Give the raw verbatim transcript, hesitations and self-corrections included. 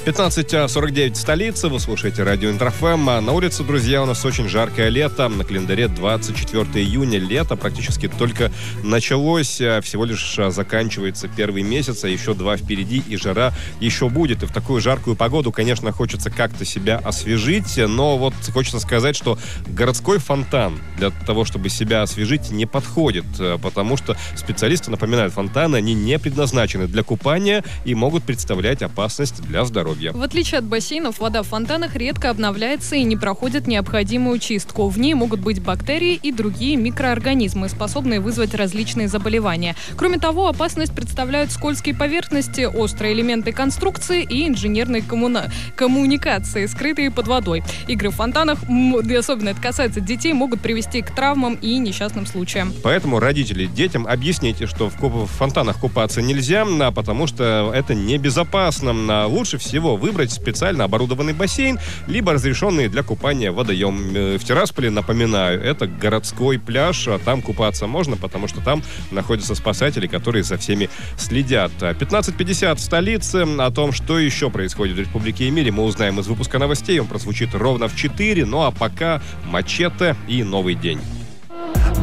пятнадцать сорок девять в столице, вы слушаете радио Интер-ФМ. На улице, друзья, у нас очень жаркое лето. На календаре двадцать четвёртое июня. Лето практически только началось. Всего лишь заканчивается первый месяц, а еще два впереди, и жара еще будет. И в такую жаркую погоду, конечно, хочется как-то себя освежить. Но вот хочется сказать, что городской фонтан для того, чтобы себя освежить, не подходит. Потому что специалисты напоминают, фонтаны, они не предназначены для купания и могут представлять опасность для здоровья. В отличие от бассейнов, вода в фонтанах редко обновляется и не проходит необходимую чистку. В ней могут быть бактерии и другие микроорганизмы, способные вызвать различные заболевания. Кроме того, опасность представляют скользкие поверхности, острые элементы конструкции и инженерной коммуна... коммуникации, скрытые под водой. Игры в фонтанах, особенно это касается детей, могут привести к травмам и несчастным случаям. Поэтому, родители, детям объясните, что в, куп... в фонтанах купаться нельзя, потому что это небезопасно. Лучше всего выбрать специально оборудованный бассейн, либо разрешенный для купания водоем. В Тирасполе, напоминаю, это городской пляж, а там купаться можно, потому что там находятся спасатели, которые за всеми следят. пятнадцать пятьдесят в столице. О том, что еще происходит в республике и мире, мы узнаем из выпуска новостей. Он прозвучит ровно в четыре. Ну а пока Мачете и Новый день.